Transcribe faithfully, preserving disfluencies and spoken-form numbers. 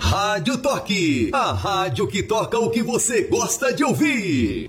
Rádio Toque, a rádio que toca o que você gosta de ouvir.